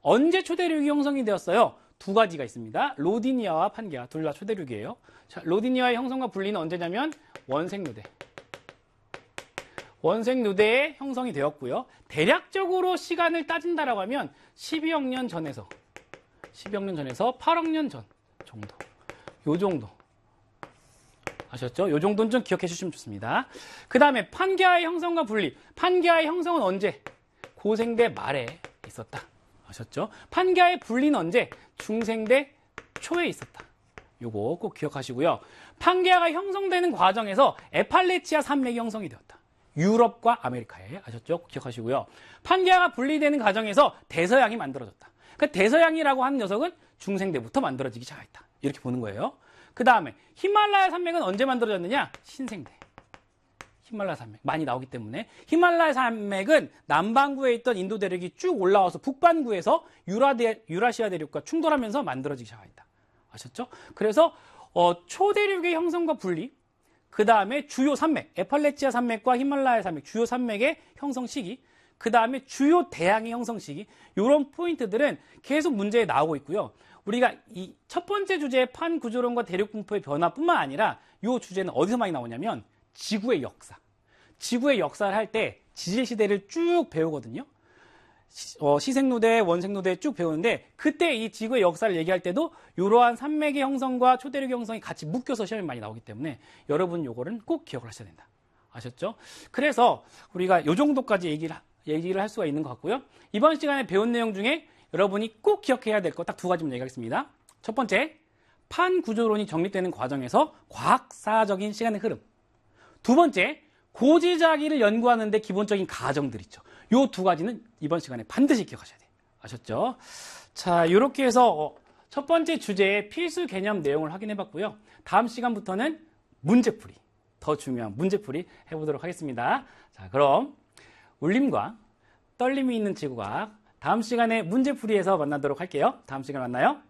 언제 초대륙이 형성이 되었어요? 두 가지가 있습니다. 로디니아와 판게아 둘 다 초대륙이에요. 자, 로디니아의 형성과 분리는 언제냐면 원색누대의 형성이 되었고요. 대략적으로 시간을 따진다라고 하면 12억 년 전에서 8억 년 전 정도. 요 정도. 아셨죠? 요 정도는 좀 기억해 주시면 좋습니다. 그 다음에 판게아의 형성과 분리. 판게아의 형성은 언제? 고생대 말에 있었다. 아셨죠? 판게아의 분리는 언제? 중생대 초에 있었다. 요거 꼭 기억하시고요. 판게아가 형성되는 과정에서 에팔레치아 산맥이 형성이 되었다. 유럽과 아메리카에. 아셨죠? 기억하시고요. 판게아가 분리되는 과정에서 대서양이 만들어졌다. 그 대서양이라고 하는 녀석은 중생대부터 만들어지기 시작했다. 이렇게 보는 거예요. 그 다음에 히말라야 산맥은 언제 만들어졌느냐? 신생대. 히말라야 산맥 많이 나오기 때문에 히말라야 산맥은 남반구에 있던 인도 대륙이 쭉 올라와서 북반구에서 유라시아 대륙과 충돌하면서 만들어지기 시작합니다. 아셨죠? 그래서 초대륙의 형성과 분리, 그 다음에 주요 산맥, 에팔레치아 산맥과 히말라야 산맥 주요 산맥의 형성 시기, 그 다음에 주요 대양의 형성 시기, 이런 포인트들은 계속 문제에 나오고 있고요. 우리가 이 첫 번째 주제의 판구조론과 대륙분포의 변화뿐만 아니라 이 주제는 어디서 많이 나오냐면 지구의 역사. 지구의 역사를 할 때 지질시대를 쭉 배우거든요. 시생누대, 원색누대 쭉 배우는데 그때 이 지구의 역사를 얘기할 때도 이러한 산맥의 형성과 초대륙의 형성이 같이 묶여서 시험이 많이 나오기 때문에 여러분 요거는 꼭 기억을 하셔야 된다. 아셨죠? 그래서 우리가 요 정도까지 얘기를 할 수가 있는 것 같고요. 이번 시간에 배운 내용 중에 여러분이 꼭 기억해야 될 거 딱 두 가지만 얘기하겠습니다. 첫 번째, 판구조론이 정립되는 과정에서 과학사적인 시간의 흐름. 두 번째, 고지자기를 연구하는 데 기본적인 가정들 있죠. 요 두 가지는 이번 시간에 반드시 기억하셔야 돼요. 아셨죠? 자, 이렇게 해서 첫 번째 주제의 필수 개념 내용을 확인해 봤고요. 다음 시간부터는 문제풀이, 더 중요한 문제풀이 해보도록 하겠습니다. 자, 그럼 울림과 떨림이 있는 지구과학 다음 시간에 문제풀이에서 만나도록 할게요. 다음 시간에 만나요.